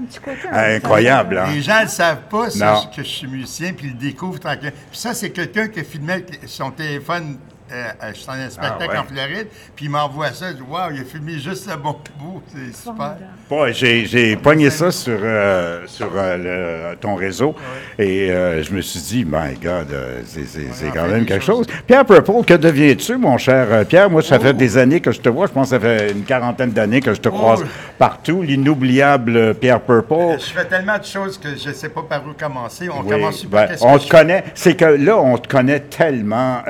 petit côté... Incroyable, hein? Les gens ne savent pas Non. que je suis musicien, puis ils le découvrent tranquillement. Puis ça, c'est quelqu'un qui filmait avec son téléphone. Je suis en un spectacle en Floride, puis il m'envoie ça. Je dis, wow, il a filmé juste le bon bout. C'est super. Ouais, j'ai pogné ça sur ton réseau et je me suis dit, my God, c'est quand même quelque chose. Pierre Purple, que deviens-tu, mon cher Pierre? Moi, ça fait des années que je te vois. Je pense que ça fait une quarantaine d'années que je te croise partout. L'inoubliable Pierre Purple. Je fais tellement de choses que je ne sais pas par où commencer. On commence par qu'est-ce on que te connaît. C'est que là, on te connaît tellement.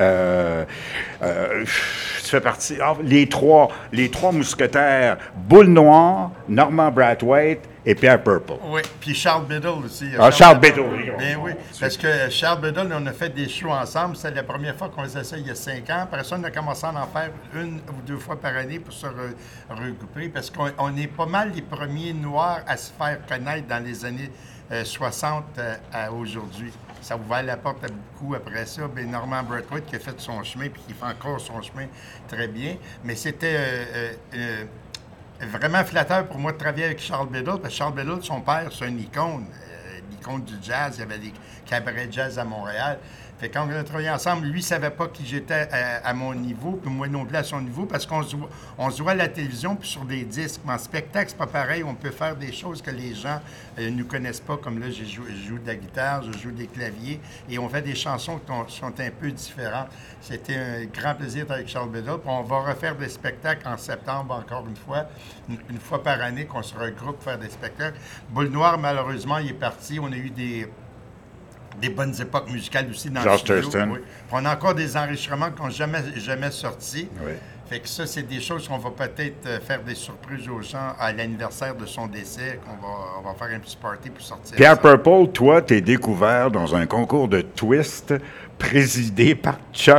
Tu fais partie. Les trois mousquetaires, Boule Noire, Normand Brathwaite et Pierre Purple. Oui, puis Charles Biddle aussi. Charles Biddle. Bien oui, parce que Charles Biddle, on a fait des shows ensemble. C'était la première fois qu'on faisait ça il y a 5 ans. Après ça, on a commencé à en faire 1 ou 2 fois par année pour se regrouper, parce qu'on est pas mal les premiers Noirs à se faire connaître dans les années 60 à aujourd'hui. Ça a ouvert la porte à beaucoup après ça. Bien, Normand Brathwaite qui a fait son chemin puis qui fait encore son chemin très bien. Mais c'était vraiment flatteur pour moi de travailler avec Charles Biddle, parce que Charles Biddle, son père, c'est une icône. L'icône du jazz. Il y avait des cabarets de jazz à Montréal. Fait que quand on a travaillé ensemble, lui ne savait pas qui j'étais à mon niveau, puis moi non plus à son niveau, parce qu'on se voit à la télévision puis sur des disques. Mais en spectacle, c'est pas pareil. On peut faire des choses que les gens ne nous connaissent pas, comme là, je joue de la guitare, je joue des claviers, et on fait des chansons qui sont un peu différentes. C'était un grand plaisir avec Charles Biddle. Puis on va refaire des spectacles en septembre, encore une fois par année, qu'on se regroupe pour faire des spectacles. Boule Noire, malheureusement, il est parti. On a eu des bonnes époques musicales aussi dans George le studio. Thurston. Oui. On a encore des enregistrements qui n'ont jamais sortis. Oui. Fait que ça, c'est des choses qu'on va peut-être faire des surprises aux gens à l'anniversaire de son décès, on va faire un petit party pour sortir. Pierre Purple, toi, t'es découvert dans un concours de twist présidé par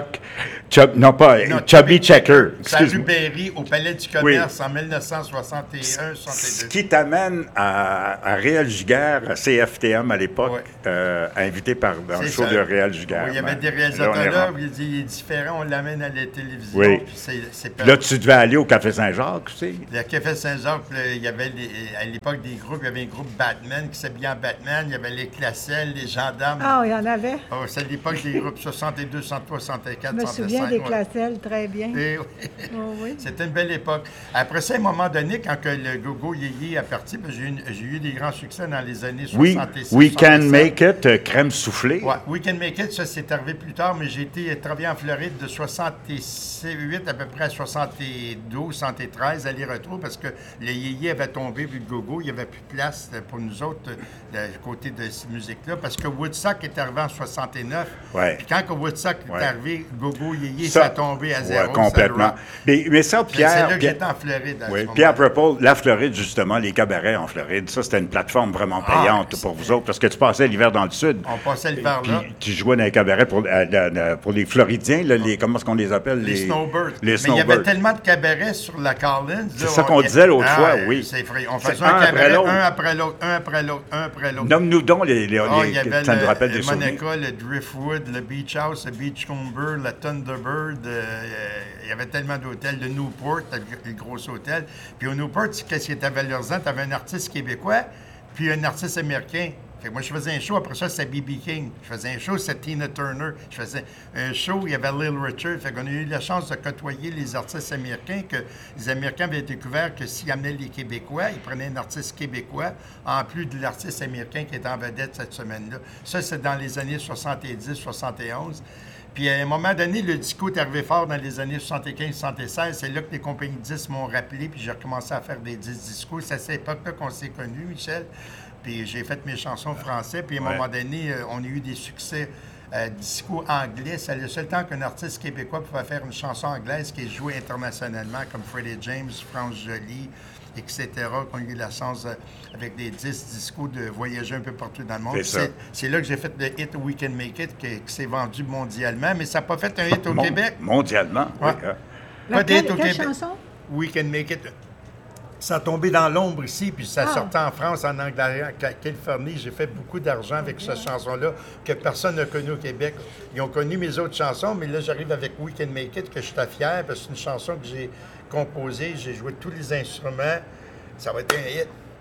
Chubby Checker. Salut Berry, au Palais du Commerce en 1961-62. Ce qui t'amène à Réal Giguère, à CFTM à l'époque, invité dans le show de Réal Giguère. Oui, il y avait des réalisateurs là, il est différent, on l'amène à la télévision. Oui. Puis là, tu devais aller au Café Saint-Jacques, tu sais. Le Café Saint-Jacques, il y avait à l'époque des groupes, il y avait un groupe Batman qui s'habillait en Batman, il y avait les Classelles, les gendarmes. Ah, il y en avait. Oh, c'est l'époque des groupes 62, 63, 64, Je me 65. souviens des Classelles, très bien. Et, oui. C'était une belle époque. Après ça, à un moment donné, quand que le Go-Go Yéyé est parti, j'ai eu des grands succès dans les années 66. We Can Make It, Crème Soufflée. Oui, We Can Make It, ça c'est arrivé plus tard, mais j'ai été travailler en Floride de 68 à peu près à 72, 73, aller-retour, parce que le Yéyé avait tombé, puis le Go-Go, il n'y avait plus de place pour nous autres, du côté de cette musique-là, parce que Woodstock est arrivé en 69. Ouais. Puis quand Woodstock est arrivé, Go-Go Yéyé, ça a tombé à zéro. Oui, complètement. Mais ça, Pierre... C'est là que j'étais en Floride. Oui, Pierre Purple, la Floride, justement, les cabarets en Floride, ça, c'était une plateforme vraiment payante pour vous autres, parce que tu passais l'hiver dans le sud. On passait l'hiver là. Puis tu jouais dans les cabarets pour les Floridiens, là, comment est-ce qu'on les appelle? Les Snowbirds. Les Mais il y avait tellement de cabarets sur la Collins. C'est ça qu'on disait l'autre fois, oui. C'est vrai. On faisait un cabaret, un après l'autre, un après l'autre, un après l'autre. Nomme-nous donc ça nous rappelle des souvenirs. Monaco, le Driftwood, le Beach House, le Beachcomber, le Thunderbird. Il y avait tellement d'hôtels. Le Newport, le gros hôtel. Puis au Newport, qu'est-ce qui était valorisant? Tu avais un artiste québécois, puis un artiste américain. Fait que moi, je faisais un show, après ça, c'était B.B. King. Je faisais un show, c'était Tina Turner. Je faisais un show, il y avait Little Richard. Fait qu'on a eu la chance de côtoyer les artistes américains, que les Américains avaient découvert que s'ils amenaient les Québécois, ils prenaient un artiste québécois, en plus de l'artiste américain qui était en vedette cette semaine-là. Ça, c'est dans les années 70, 71. Puis à un moment donné, le disco est arrivé fort dans les années 75-76. C'est là que les compagnies de disques m'ont rappelé, puis j'ai recommencé à faire des disques disco. C'est à cette époque-là qu'on s'est connus, Michel. Puis j'ai fait mes chansons français. Puis à un moment donné, on a eu des succès disco anglais. C'est le seul temps qu'un artiste québécois pouvait faire une chanson anglaise qui est jouée internationalement, comme Freddie James, France Joly, etc., qu'on a eu la chance, avec des disques disco, de voyager un peu partout dans le monde. C'est là que j'ai fait le hit We Can Make It, qui s'est vendu mondialement, mais ça n'a pas fait un hit au Québec. Mondialement? Ouais. Oui. Pas de hit au Quelle Québec. chanson? We Can Make It. Ça a tombé dans l'ombre ici, puis ça sortait en France, en Angleterre, en Californie. J'ai fait beaucoup d'argent avec cette chanson-là que personne n'a connue au Québec. Ils ont connu mes autres chansons, mais là, j'arrive avec We Can Make It, que je suis fier, parce que c'est une chanson que j'ai composée. J'ai joué tous les instruments. Ça va être un hit.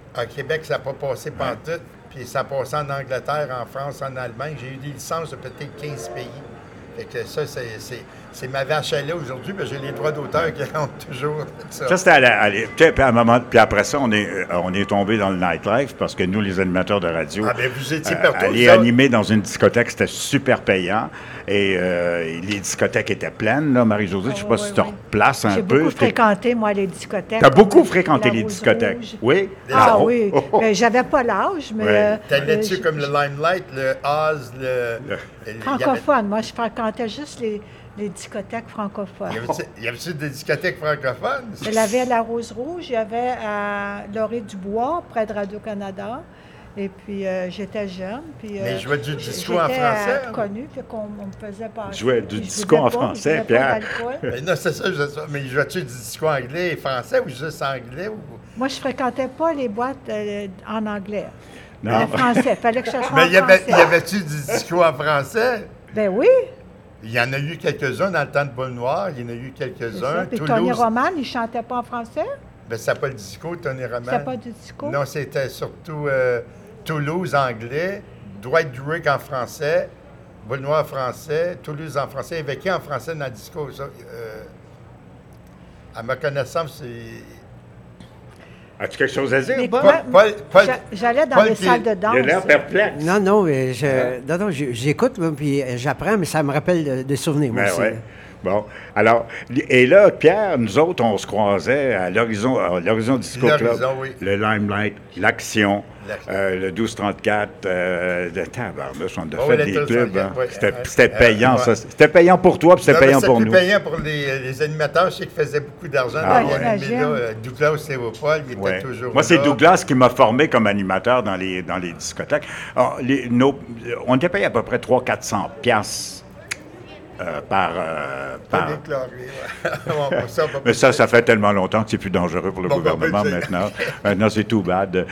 À Québec, ça n'a pas passé pantoute. Puis ça a passé en Angleterre, en France, en Allemagne. J'ai eu des licences de peut-être 15 pays. Fait que ça, c'est ma vache à lait aujourd'hui, parce que j'ai les droits d'auteur qui rentrent toujours. Ça, c'était puis à un moment, puis après ça, on est tombé dans le nightlife parce que nous, les animateurs de radio, vous étiez partout. aller animer dans une discothèque, c'était super payant. Et les discothèques étaient pleines, là, Marie-Josée. Je ne sais pas si tu te replaces un J'ai peu. beaucoup fréquenté, moi, les discothèques. Tu as beaucoup fréquenté La les Rose discothèques. Rouge. Oui? Ah Oh, oui. oh, oh. Mais j'avais pas l'âge, mais... Ouais. T'allais-tu je- comme le Limelight, le Oz, francophone. Moi, je fréquentais juste les discothèques francophones. Y avait-tu des discothèques francophones? Il y avait à la Rose Rouge, il y avait à Laurier-du-Bois, près de Radio-Canada. Et puis, j'étais jeune. Puis, Mais je jouais du disco en j'étais, français, hein? connue, puis qu'on me faisait passer. Jouais du Puis je disco buvais en pas, français, je buvais pas Pierre. d'alcool. Mais non, c'est ça, mais jouais-tu du disco anglais et français ou juste anglais? Moi, je fréquentais pas les boîtes en anglais. Non. Le français. Fallait que je sois Mais en français. y avait-tu du disco en français? Ben oui. Il y en a eu quelques-uns dans le temps de Boule Noire. Il y en a eu C'est ça. quelques-uns. Puis Tony Roman, il chantait pas en français. Ben, c'est pas le disco, Tony Roman. C'était pas du disco. Non, c'était surtout Toulouse anglais, Dwight Drake en français, Boule Noire français, Toulouse en français. Il y avait qui en français dans le disco? Ça, à ma connaissance, c'est... As-tu quelque chose à dire, Mais Bob? Paul- Paul- J'allais dans Paul les qui- salles de danse. Il a l'air perplexe. Non, mais j'écoute, moi, puis j'apprends, mais ça me rappelle des souvenirs, moi Ben aussi. ouais. Bon, alors, et là, Pierre, nous autres, on se croisait à l'Horizon Disco Club, L'Horizon, oui. le Limelight, l'Action, L'Action. le 1234, le tabarnouche, on a Oh, fait le des 1234, clubs. Hein. oui. C'était payant, ouais. ça. C'était payant pour toi, puis c'était Non, mais payant pour plus nous. payant pour les animateurs. Je sais qu'ils faisaient beaucoup d'argent Ah, dans ouais. les J'imagine. là. Douglas Léopold, il était Ouais. toujours Moi, c'est là. Douglas qui m'a formé comme animateur dans les discothèques. Alors, on était payé à peu près 300-400 piastres par... Pas déclaré, ouais. Bon, ça, on va Mais pas- ça fait tellement longtemps que c'est plus dangereux pour le Bon, gouvernement ben, maintenant. Maintenant, c'est tout bad.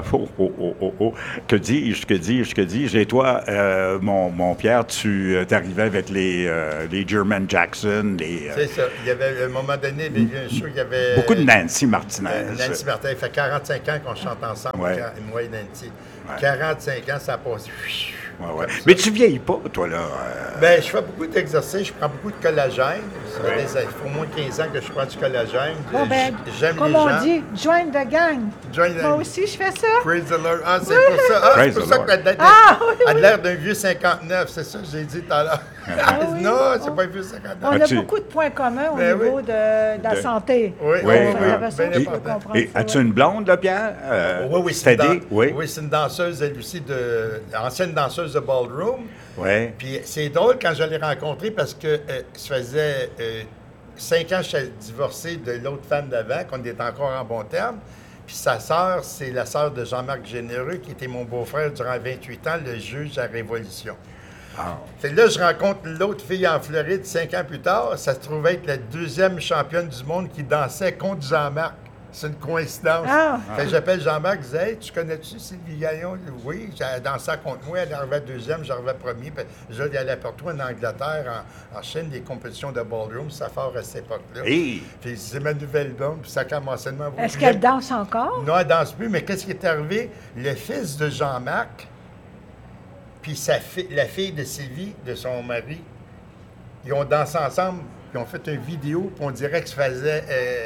Que dis-je? Et toi, mon Pierre, tu t'arrivais avec les German Jackson, C'est ça. Il y avait, à un moment donné, il y avait un show, il y avait... beaucoup de Nancy Martinez. Nancy Martin, il fait 45 ans qu'on chante ensemble, Ouais. moi et Nancy. Ouais. 45 ans, ça a passé. Ouais, ouais. Comme ça. Mais tu vieillis pas, toi, là. Ben, je fais beaucoup d'exercices, je prends beaucoup de collagène. Ça Ouais. fait au moins 15 ans que je prends du collagène. Bon, ben, J'aime comme les on gens. dit, join the gang. Join the- Moi aussi, je fais ça. Praise the Lord. Ah, c'est pour ça. Ah, Praise c'est pour the ça Lord. qu'elle Ah, oui, a l'air d'un vieux 59, c'est ça que j'ai dit tout à l'heure. oui. Non, c'est pas un vieux 59. On a As-tu- beaucoup de points communs au Ben niveau oui. de la De- santé. Oui, oui, On oui. avait ça, Bien je peux important. comprendre Et ça, as-tu ouais. une blonde, là, Pierre? Oui, c'est une, Steady? Oui. oui, c'est une danseuse, elle aussi, ancienne danseuse de ballroom. Oui. Puis c'est drôle quand je l'ai rencontrée parce que ça faisait 5 ans que j'étais divorcé de l'autre femme d'avant, qu'on était encore en bon terme. Puis sa sœur, c'est la sœur de Jean-Marc Généreux, qui était mon beau-frère durant 28 ans, le juge à la Révolution. Ah. Fait que là, je rencontre l'autre fille en Floride 5 ans plus tard. Ça se trouvait être la deuxième championne du monde qui dansait contre Jean-Marc. C'est une coïncidence. Ah. Fait que j'appelle Jean-Marc, je dis « Hey, tu connais-tu Sylvie Gaillon? » Oui, elle dansait contre moi, elle arrivait deuxième, j'arrivais premier. Puis je dis, elle allait partout en Angleterre, en Chine, des compétitions de ballroom, ça fort à cette époque-là. Hey. Puis c'est ma nouvelle blonde, puis ça commençait de m'avoir. Est-ce qu'elle danse encore? Non, elle danse plus, mais qu'est-ce qui est arrivé? Le fils de Jean-Marc, puis la fille de Sylvie, de son mari, ils ont dansé ensemble, puis ils ont fait une vidéo, puis on dirait que ça faisait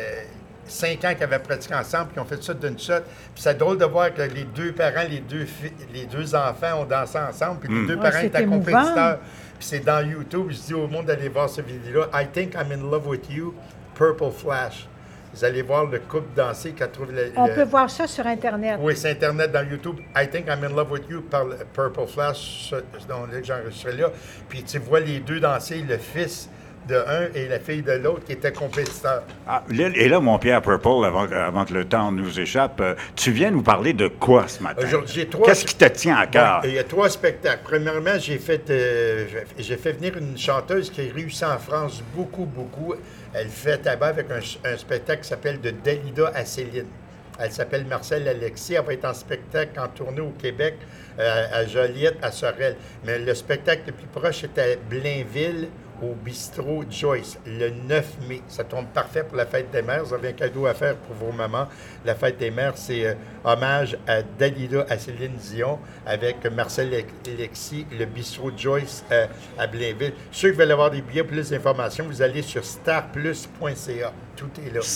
5 ans qu'ils avaient pratiqué ensemble, puis ils ont fait ça d'une shot. Puis c'est drôle de voir que les deux parents, les deux enfants ont dansé ensemble, puis les deux Ouais, parents c'est étaient émouvant. compétiteurs. Puis c'est dans YouTube, je dis au monde d'aller voir cette vidéo-là. I think I'm in love with you, Purple Flash. Vous allez voir le couple danser qu'elle trouve On peut voir ça sur Internet. Oui, c'est Internet dans YouTube. I think I'm in love with you par le Purple Flash, donc là que j'enregistrais là. Puis tu vois les deux danser, le fils de un et la fille de l'autre qui étaient compétiteurs. Ah, et là, mon Pierre Purple, avant que le temps nous échappe, tu viens nous parler de quoi ce matin? Aujourd'hui, j'ai trois- Qu'est-ce qui te tient à cœur? Bon, il y a 3 spectacles. Premièrement, j'ai fait venir une chanteuse qui a réussi en France beaucoup. Elle fait tabac avec un spectacle qui s'appelle De Dalida à Céline. Elle s'appelle Marcel Alexis. Elle va être en spectacle en tournée au Québec, à Joliette, à Sorel. Mais le spectacle le plus proche est à Blainville, au Bistrot Joyce le 9 mai. Ça tombe parfait pour la fête des mères. Vous avez un cadeau à faire pour vos mamans. La fête des mères, c'est hommage à Dalida, à Céline Dion, avec Marcel Alexis, le Bistrot Joyce à Blainville. Ceux qui veulent avoir des billets, plus d'informations, vous allez sur starplus.ca. Tout est là.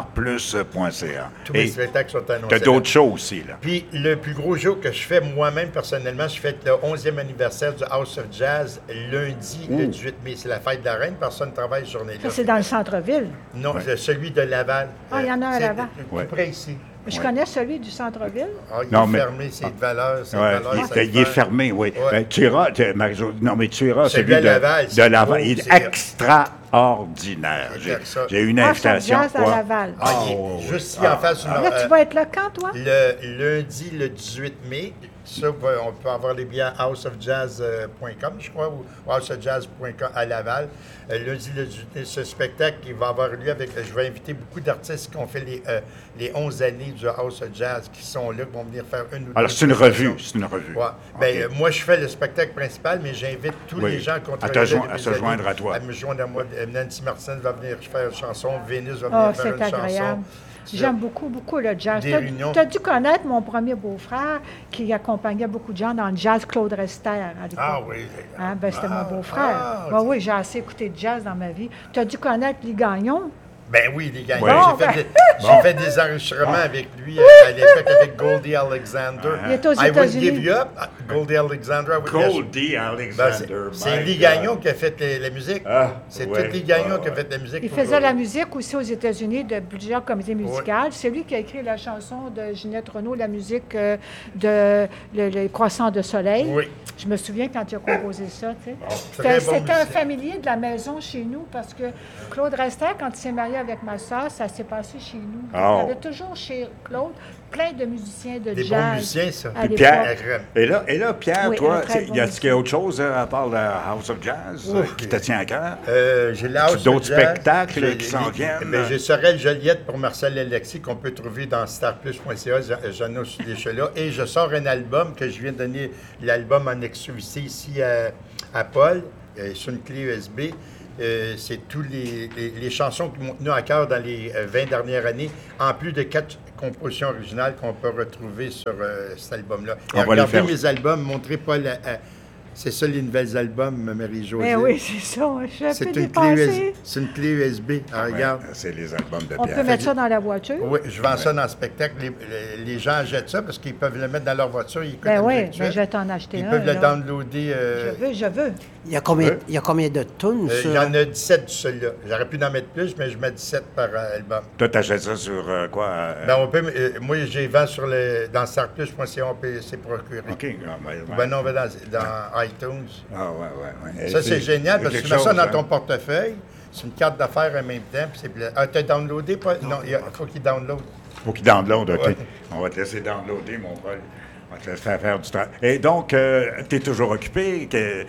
Starplus.ca. Tous les spectacles sont annoncés. Tu as d'autres shows aussi, là. Puis le plus gros show que je fais moi-même personnellement, je fête le 11e anniversaire du House of Jazz lundi, le 18 mai. C'est la fête de la reine, personne ne travaille ce journée-là. Ça, c'est dans le centre-ville. Non, celui de Laval. Ah, il y en a un à Laval. Tout près ici. Je connais celui du centre-ville. Ah, il Non, est mais- fermé, c'est de valeur. C'est de Ouais, valeur, ça il est se fermé, oui. Ouais. Ben, tu iras, Marie-Jo, non, mais tu iras, Celui celui à Laval, de c'est Laval. beau, Il est c'est- extraordinaire. J'ai eu une Ah, sur invitation. Jazz à quoi. Laval. Ah, il est oui. juste ici en face. Là, tu vas être là quand, toi? Le lundi, le 18 mai. Ça, on peut avoir les billets à houseofjazz.com, je crois, ou houseofjazz.com à Laval. Lundi, le 18 mai, ce spectacle qui va avoir lieu avec... Je vais inviter beaucoup d'artistes qui ont fait les 11 années du House of Jazz, qui sont là, qui vont venir faire une ou deux... Alors, c'est une revue. C'est une revue. Ouais. Ben, moi, je fais le spectacle principal, mais j'invite tous Oui. les gens qui ont À travaillé te là depuis se des joindre années à toi. À me joindre à moi. Nancy Martin va venir faire une chanson. Vénus va Oh, venir faire c'est une agréable. chanson. J'aime beaucoup, beaucoup le jazz. Des réunions. Tu as dû connaître mon premier beau-frère qui accompagnait beaucoup de gens dans le jazz, Claude Rester, à l'époque. Ah oui. Hein, ben, c'était mon beaufrère. ah, Ben oui, j'ai assez écouté de jazz dans ma vie. Tu as dû connaître Lee Gagnon. Ben oui, les gars. Ouais. J'ai fait des enregistrements avec lui à l'époque avec Goldie Alexander. Il est aux I Wouldn't États-Unis. Give You Up. Goldie Alexander. Goldie Ben, Alexander. c'est my Lee God. Gagnon qui a fait la musique. Ah, c'est ouais. tout Lee Gagnon Ah, qui a fait la musique. Il pour faisait la Goldie. musique aussi aux États-Unis de plusieurs comédies musicales. C'est lui qui a écrit la chanson de Ginette Renaud, la musique de le Croissant de soleil. Oui. Je me souviens quand il a composé ça. Tu sais. très bon C'était un musicien. familier de la maison chez nous parce que Claude Rester, quand il s'est marié avec ma soeur, ça s'est passé chez nous. Oh. Il y avait toujours chez Claude plein de musiciens de Des jazz. bons musiciens, ça. à Puis l'époque. Pierre, et là, Pierre, Oui, toi, un très bon y a-t-il musicien. autre chose à part le House of Jazz qui te tient à cœur? J'ai la House of d'autres Jazz. spectacles J'ai- qui s'en viennent? Ben, j'ai Sorel Joliette pour Marcel Alexis qu'on peut trouver dans starplus.ca, Jeannot sur des là. Et je sors un album que je viens de donner l'album en exclusivité ici à Paul, sur une clé USB. C'est tous les chansons qui m'ont tenu à cœur dans les 20 dernières années, en plus de 4 compositions originales qu'on peut retrouver sur cet album-là. On va les Regardez faire. mes albums, montrez Paul c'est ça les nouveaux albums, Marie-Josée. Mais oui, c'est ça. Je suis un C'est peu une clé USB. dépassée. C'est une clé USB. Ah, regarde. Ouais, c'est les albums de On Pierre. peut mettre ça dans la voiture? Oui, je vends ça dans le spectacle. Les gens jettent ça parce qu'ils peuvent le mettre dans leur voiture. Ils écoutent Ben la oui, musique tout de ben suite. je vais t'en acheter Ils un. peuvent le là. downloader. Je veux. Il y a combien, Ouais. il y a combien de tunes Il sur... y en a 17 de celui-là. J'aurais pu en mettre plus, mais je mets 17 par album. Toi, t'achètes ça sur quoi? Ben, on peut, moi, j'ai vends dans starplus.ca, on peut s'y procurer. OK. Ah, ben, Ben non, on va dans iTunes. Ah, ouais. Ça, c'est génial parce que tu mets ça dans ton hein? portefeuille. C'est une carte d'affaires en même temps. Puis t'as downloadé? Pas? Non, il faut qu'il download. Faut qu'il download, OK. Ouais. On va te laisser downloader, mon Paul. On va te laisser faire du travail. Et donc, tu es toujours occupé.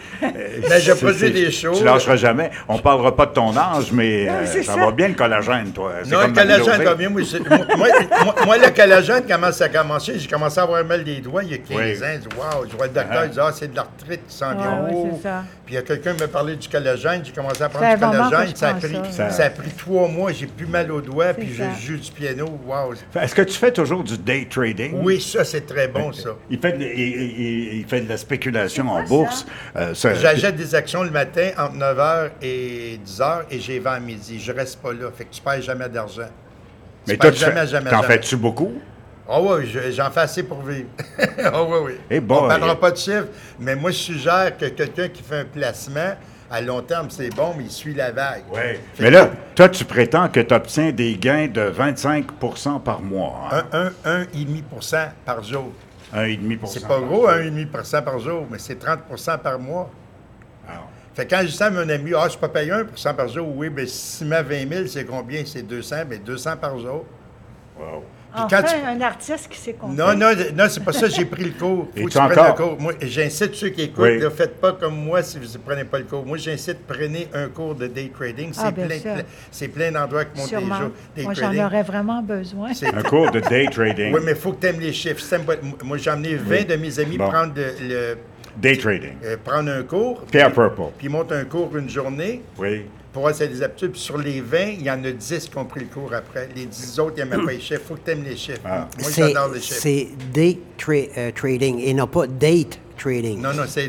je produis des shows. Tu lâcheras jamais. On ne parlera pas de ton âge, mais c'est ça ça. va bien le collagène, toi. C'est Non, comme le collagène, Marie-Josée. combien? Moi, le collagène, comment ça a commencé? J'ai commencé à avoir mal des doigts il y a 15 Oui. ans. Je dis, wow, je vois le docteur, il dit, c'est de l'arthrite qui s'en vient. oui, Oh. c'est ça. Puis il y a quelqu'un qui m'a parlé du collagène. J'ai commencé à prendre Ça du fait un moment collagène. que je Ça a, prends pris, ça. ça a pris 3 mois. J'ai plus mal aux doigts. Puis ça. je joue du piano. Wow. Est-ce que tu fais toujours du day trading? Oui, ça, c'est très bon, ça. Il fait de la spéculation en bourse. J'achète des actions le matin entre 9h et 10h et j'ai vends à midi. Je reste pas là. Fait que tu perds jamais d'argent. Mais Tu toi, perds jamais. t'en fais-tu beaucoup? Ah oui, j'en fais assez pour vivre. Ah oui. Eh On boy. ne parlera pas de chiffres, mais moi, je suggère que quelqu'un qui fait un placement, à long terme, c'est bon, mais il suit la vague. Oui. Fait Mais que là, toi, tu prétends que tu obtiens des gains de 25 par mois. Hein? 1,5% par jour. 1,5 C'est pas gros, 1,5% par jour, mais c'est 30% par mois. Ah. Fait que quand je dis ça à mon ami, je peux payer 1% par jour. Oui, mais si tu mets 20 000, c'est combien? C'est 200, mais 200 par jour. Wow. Puis Enfin, quand tu- un artiste qui sait compter. Non, c'est pas ça, j'ai pris le cours. Faut Et que tu tu prennes encore? le cours. Moi, j'incite ceux qui écoutent, Oui. ne faites pas comme moi si vous ne prenez pas le cours. Moi, j'incite, prenez un cours de day trading. C'est bien sûr. c'est plein d'endroits qui montent des Sûrement. jours. Day Moi, j'en trading. aurais vraiment besoin. C'est- Un cours de day trading. Oui, mais il faut que tu aimes les chiffres. Si t'aimes pas- Moi, j'ai emmené 20 de mes amis Bon. prendre Day trading. Prendre un cours. Pierre Purple. Puis il monte un cours une journée. Oui. Pour voir ses aptitudes. Puis sur les 20, il y en a 10 qui ont pris le cours après. Les 10 autres, ils n'aimaient pas les chiffres. Il faut que tu aimes les chiffres. Ah. Moi, j'adore les chiffres. C'est day trading et non pas date trading. Non, c'est...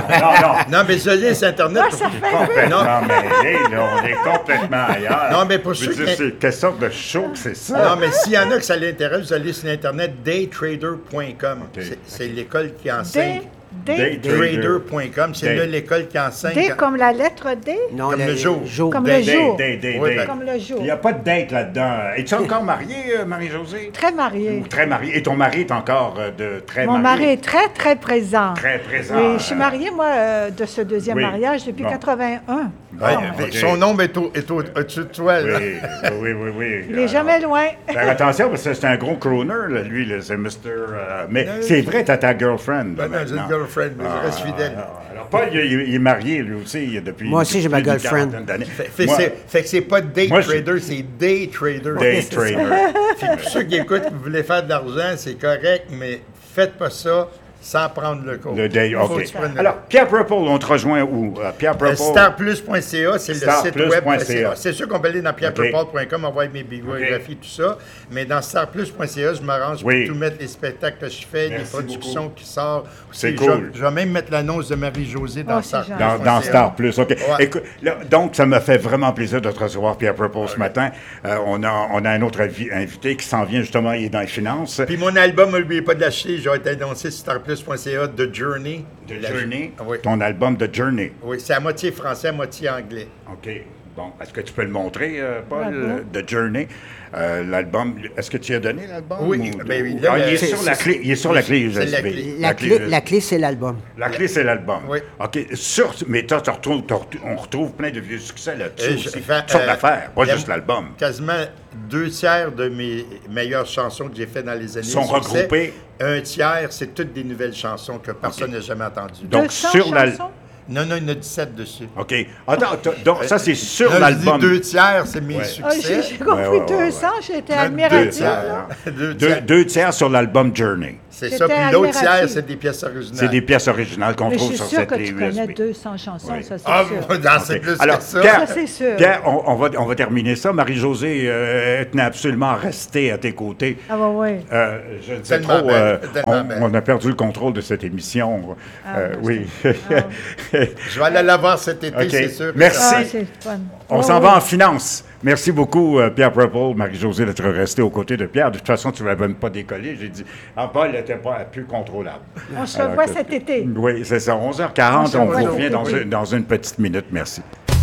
Non. Non, mais désolé, c'est Internet. Ah, ça fait Complètement mêlé, là. On est complètement ailleurs. Non, mais pour Je veux ceux dire, qui- c'est quelle sorte de show que c'est ça? Non, mais s'il y en a que ça l'intéresse, vous allez sur Internet, daytrader.com. OK. C'est l'école qui enseigne. Daytrader.com. C'est là l'école qui enseigne. D comme la lettre D? Non, Comme le jour. Comme Day. le jour. Oui, ben- Comme le jour. Il n'y a pas de date là-dedans. Es-tu encore mariée, Marie-Josée? Très marié. Ou très mariée. Et ton mari est encore de très Mon marié? mari est très, très présent. Très présent. Oui, je suis mariée, moi, de ce deuxième Oui. mariage depuis Bon. 81. Bon, Ouais, OK. Son nombre est au-dessus de toi. Là. Oui. Il n'est jamais loin. Faire attention, parce que c'est un gros crooner, là, lui, là, c'est Mr. Mais c'est vrai, t'as ta girlfriend. Là, Ben non, j'ai une maintenant. girlfriend, mais je reste fidèle. Alors, Paul, il est marié, lui aussi, depuis. Moi aussi, j'ai ma plus d'une girlfriend. quarantaine d'années. Fait Moi, que c'est pas day Moi, je- trader, c'est day trader. Day trader. Puis pour ceux qui écoutent, vous voulez faire de l'argent, c'est correct, mais faites pas ça sans prendre le cours. Le day, Faut que OK. tu prennes le Alors, Pierre Purple, on te rejoint où? Pierre Purple. Starplus.ca, c'est le site web. Starplus.ca. C'est sûr qu'on peut aller dans pierrepurple.com, on voit mes biographies, tout ça. Mais dans starplus.ca, je m'arrange Oui. pour tout mettre les spectacles que je fais, Merci les productions beaucoup. qui sortent. C'est Aussi, cool. Je vais même mettre l'annonce de Marie-Josée dans Oh, c'est Starplus.ca. Dans Star Plus, OK. Ouais. Écoute, là, donc, ça m'a fait vraiment plaisir de te recevoir, Pierre Purple, ce matin. On a un autre invité qui s'en vient, justement, il est dans les finances. Puis mon album, n'oubliez pas de l'acheter, j'ai été annoncé sur starplus.ca, The Journey. The Journey, Oui. ton album The Journey. Oui, c'est à moitié français, à moitié anglais. OK. Bon, est-ce que tu peux le montrer, Paul, Bravo. The Journey? L'album, est-ce que tu as donné l'album? Oui, ou- ben oui, ou- là, il est c'est- sur la clé, il est sur la clé c'est USB. la clé. La clé, c'est l'album. La clé, c'est l'album. Oui. OK. Mais toi, on retrouve plein de vieux succès là-dessus Je aussi. fais, Toutes sortes d'affaires, pas il y a juste l'album. Quasiment 2/3 de mes meilleures chansons que j'ai faites dans les années Sont de succès. regroupées. 1/3, c'est toutes des nouvelles chansons que personne n'a jamais entendues. Donc, 200 sur la- chansons? Non, il y en a 17 dessus. OK. Attends, donc, ça, c'est sur Là, l'album. Je dis 2/3, c'est mes Ouais. Ah, succès. j'ai compris Ouais, 200, j'étais Non, admirative. 2/3. là. 2/3. Deux tiers sur l'album Journey. C'est J'étais ça. Puis l'autre admirative. tiers, c'est des pièces originales. C'est des pièces originales qu'on Mais je trouve suis sur sûre cette que clé tu USB. connais 200 chansons, Oui. ça c'est Ah, sûr. non, c'est OK. plus Alors, que ça. Pierre, Ça, c'est sûr. Pierre, on va terminer ça. Marie-Josée tenait absolument à rester à tes côtés. Ah ouais, ouais. Je ne sais Tellement trop, belle, tellement belle. on a perdu le contrôle de cette émission. Oui. Je vais aller la voir cet été, OK. c'est sûr. Merci. Ah, c'est fun. On Ouais, s'en ouais. va en finance. Merci beaucoup, Pierre Purple, Marie-Josée, d'être resté aux côtés de Pierre. De toute façon, tu ne l'avais même pas décollé. J'ai dit, Paul n'était pas plus contrôlable. On se Alors revoit que- cet été. Oui, c'est ça. 11h40, on revoit revient cet été. dans une petite minute. Merci.